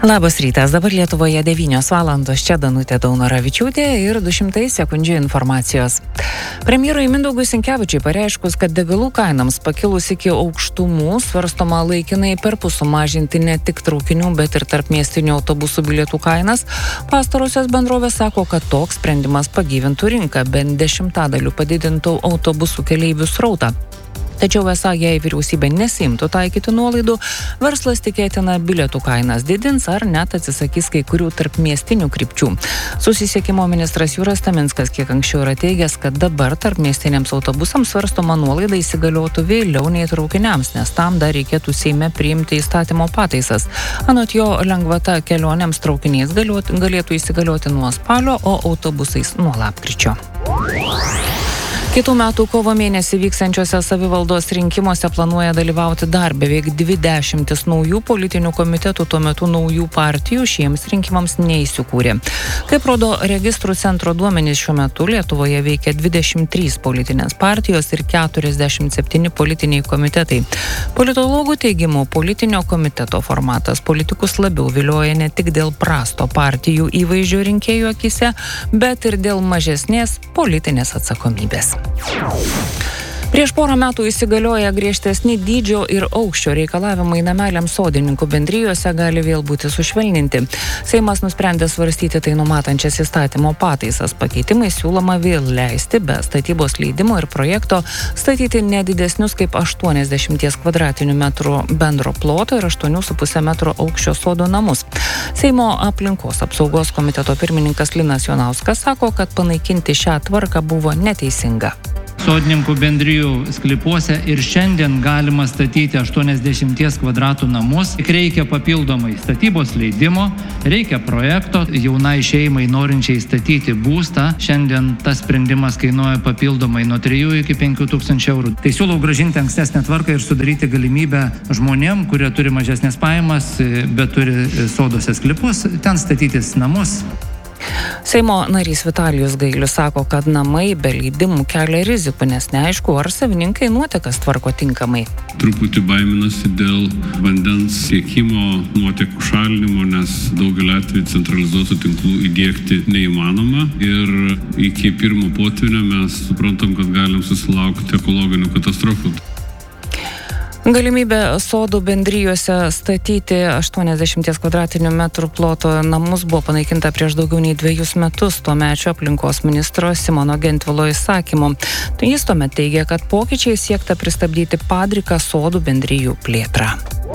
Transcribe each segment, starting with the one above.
Labas rytas, dabar Lietuvoje 9 valandos, čia Danutė Daunoravičiūtė ir 200 sekundžių informacijos. Premjerui Mindaugui Sinkevičiui pareiškus, kad degalų kainams pakilus iki aukštumų, svarstoma laikinai perpus sumažinti ne tik traukinių, bet ir tarpmiestinių autobusų bilietų kainas, pastarosios bendrovės sako, kad toks sprendimas pagyvintų rinką, bent 10% padidintų autobusų keleivių srautą. Tačiau esą, jei vyriausybė nesimtų taikyti nuolaidų, verslas tikėtina bilietų kainas didins ar net atsisakys kai kurių tarpmiestinių krypčių. Susisiekimo ministras Jūras Taminskas kiek anksčiau yra teigęs, kad dabar tarpmiestiniams autobusams svarstoma nuolaida įsigaliotų vėliau nei traukiniams, nes tam dar reikėtų Seime priimti įstatymo pataisas. Anot jo, lengvata kelionėms traukiniais galėtų įsigalioti nuo spalio, o autobusais nuo lapkričio. Kitų metų kovo mėnesį vyksiančiuose savivaldos rinkimuose planuoja dalyvauti dar beveik 20 naujų politinių komitetų, tuo metu naujų partijų šiems rinkimams neįsikūrė. Kaip rodo registrų centro duomenys, šiuo metu Lietuvoje veikia 23 politinės partijos ir 47 politiniai komitetai. Politologų teigimu, politinio komiteto formatas politikus labiau vilioja ne tik dėl prasto partijų įvaizdžio rinkėjų akise, bet ir dėl mažesnės politinės atsakomybės. Prieš porą metų įsigalioję griežtesni dydžio ir aukščio reikalavimai nameliams sodininkų bendrijose gali vėl būti sušvelninti. Seimas nusprendė svarstyti tai numatančias įstatymo pataisas. Pakeitimai siūloma vėl leisti be statybos leidimo ir projekto statyti nedidesnius kaip 80 kvadratinių metrų bendro ploto ir 8,5 metro aukščio sodo namus. Seimo aplinkos apsaugos komiteto pirmininkas Linas Jonauskas sako, kad panaikinti šią tvarką buvo neteisinga. Sodininkų bendrijų sklypuose ir šiandien galima statyti 80 kvadratų namus. Tik reikia papildomai statybos leidimo, reikia projekto jaunai šeimai norinčiai statyti būstą. Šiandien tas sprendimas kainuoja papildomai nuo 3 iki 5 tūkstančių eurų. Tai siūlau grąžinti ankstesnę tvarką ir sudaryti galimybę žmonėm, kurie turi mažesnės pajamas, bet turi sodose sklypus, ten statytis namus. Seimo narys Vitalijus Gailius sako, kad namai be leidimų kelia rizikų, nes neaišku, ar savininkai nuotekas tvarko tinkamai. Truputį baiminasi dėl vandens tiekimo nuotekų šalinimo, nes daugelį atvejų centralizuotų tinklų įdiegti neįmanoma ir iki pirmo potvynio mes suprantam, kad galim susilaukti ekologinių katastrofų. Galimybė sodų bendrijose statyti 80 kvadratinių metrų ploto namus buvo panaikinta prieš daugiau nei 2 metus tuomečio aplinkos ministro Simono Gentvilo įsakymu. Jis tuomet teigė, kad pokyčiai siekta pristabdyti padriką sodų bendrijų plėtrą.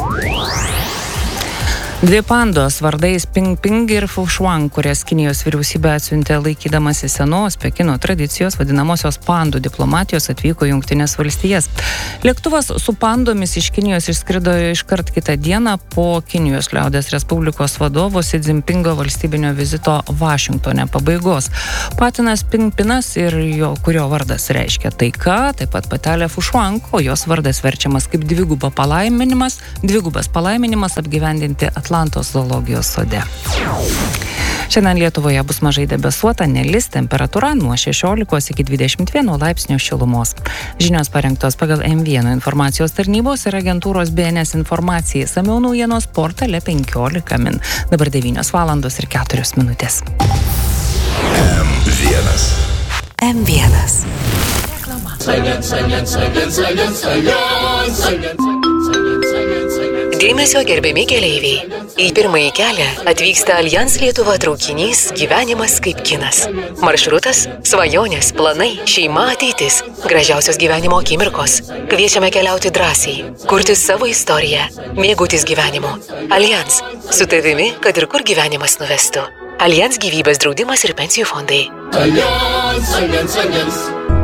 Dvi pandos vardais Ping Ping ir Fu Shuang, kurias Kinijos vyriausybė atsiuntė laikydamasi senos Pekino tradicijos vadinamosios pandų diplomatijos, atvyko į Jungtines valstijas. Lėktuvas su pandomis iš Kinijos išskrido iškart kitą dieną po Kinijos liaudies Respublikos vadovo Si Dzinpingo valstybinio vizito Vašingtone pabaigos. Patinas Ping Pinas ir kurio vardas reiškia taika, taip pat patelė Fu Shuang, o jos vardas verčiamas kaip dvigubas palaiminimas apgyvendinti Atlantos zoologijos sode. Šiandien Lietuvoje bus mažai debesuota, nelis, temperatūra nuo 16 iki 21 laipsnių šilumos. Žinios parengtos pagal M1 informacijos tarnybos ir agentūros BNS informacijai. Samiau naujienos portale 15 min. Dabar 9 valandos ir 4 minutės. M1. Dėmesio gerbiami keleiviai. Į pirmąjį kelią atvyksta Allianz Lietuva traukinys Gyvenimas kaip kinas. Maršrutas – svajonės, planai, šeima, ateitis, gražiausios gyvenimo akimirkos. Kviečiame keliauti drąsiai, kurti savo istoriją, mėgautis gyvenimu. Allianz – su tavimi, kad ir kur gyvenimas nuvestų. Allianz gyvybės draudimas ir pensijų fondai. Allianz.